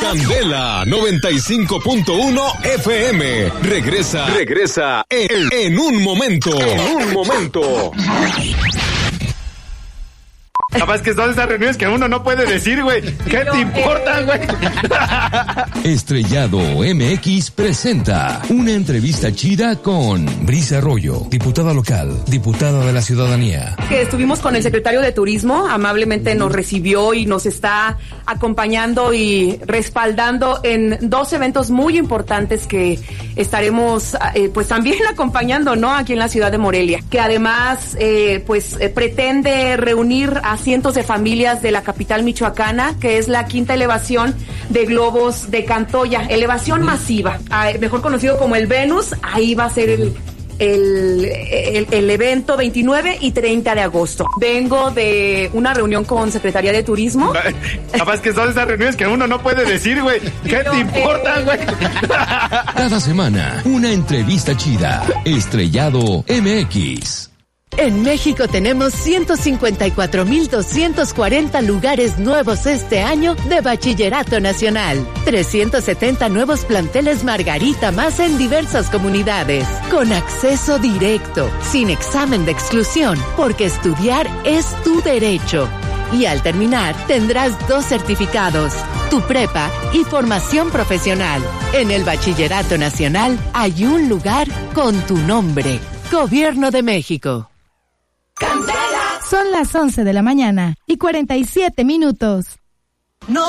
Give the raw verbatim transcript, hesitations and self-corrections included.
Candela noventa y cinco punto uno F M. Regresa, regresa en, en un momento. En un momento. Capaz que son esas reuniones que uno no puede decir, güey. ¿Qué te importa, güey? Estrellado M X presenta una entrevista chida con Brisa Arroyo, diputada local, diputada de la ciudadanía. Que estuvimos con el secretario de Turismo, amablemente nos recibió y nos está acompañando y respaldando en dos eventos muy importantes que estaremos eh, pues también acompañando, ¿no? Aquí en la ciudad de Morelia, que además eh, pues eh, pretende reunir a cientos de familias de la capital michoacana, que es la quinta elevación de globos de Cantoya, elevación masiva, mejor conocido como el Venus. Ahí va a ser el El, el, el evento veintinueve y treinta de agosto. Vengo de una reunión con Secretaría de Turismo. Capaz que son esas reuniones que uno no puede decir, güey. ¿Qué te importa, güey? Cada semana, una entrevista chida. Estrellado M X. En México tenemos ciento cincuenta y cuatro mil doscientos cuarenta lugares nuevos este año de Bachillerato Nacional. trescientos setenta nuevos planteles Margarita más en diversas comunidades. Con acceso directo, sin examen de exclusión, porque estudiar es tu derecho. Y al terminar, tendrás dos certificados, tu prepa y formación profesional. En el Bachillerato Nacional hay un lugar con tu nombre. Gobierno de México. Son las once de la mañana y cuarenta y siete minutos.